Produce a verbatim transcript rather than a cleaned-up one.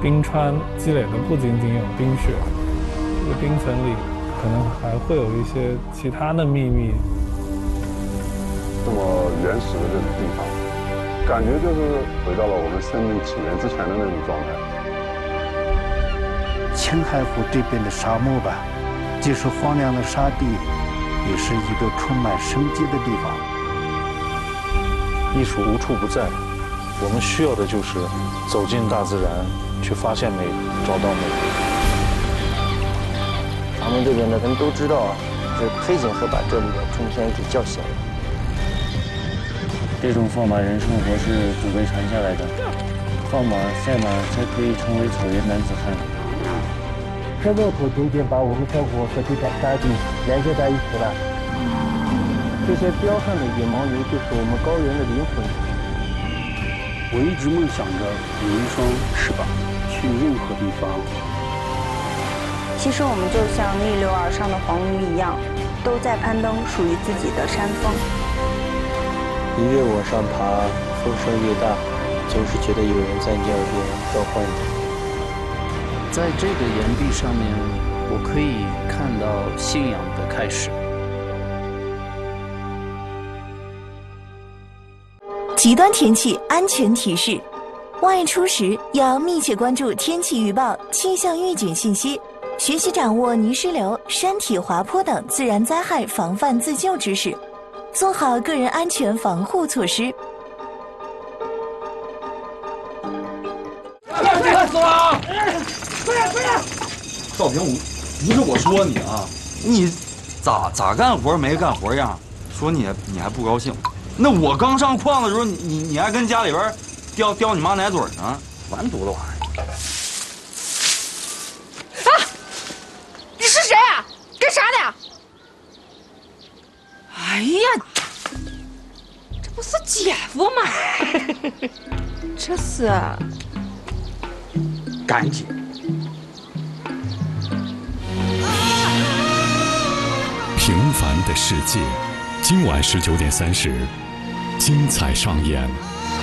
冰川积累的不仅仅有冰雪，这个冰层里可能还会有一些其他的秘密。 这么原始的这种地方，感觉就是回到了我们生命起源之前的那种状态。 青海湖这边的沙漠吧，既是荒凉的沙地，也是一个充满生机的地方。 艺术无处不在，我们需要的就是走进大自然，去发现美，找到美。 咱们这边的人都知道啊，这裴景和把这里的春天给叫醒了。 这种放马人生活是祖辈传下来的，放马赛马才可以成为草原男子汉。 这骆驼渐渐把我们生活和这片沙地连接在一起了。这些彪悍的野牦牛就是我们高原的灵魂。 我一直梦想着有一双翅膀，去任何地方。 其实我们就像逆流而上的黄鱼一样，都在攀登属于自己的山峰。 你越往上爬，风声越大，总是觉得有人在你耳边召唤你。 在这个岩壁上面，我可以看到信仰的开始。 极端天气安全提示：外出时要密切关注天气预报、气象预警信息，学习掌握泥石流、山体滑坡等自然灾害防范自救知识，做好个人安全防护措施。 快死了！快点快点！赵平，不是我说你啊，你咋咋干活没干活样？说你你还不高兴？那我刚上矿的时候，你你你还跟家里边叼叼你妈奶嘴呢，完犊子玩意儿！ 啊！你是谁啊？干啥的呀？哎呀，这不是姐夫吗？这是赶紧！ 平凡的世界，今晚十九点三十，精彩上演。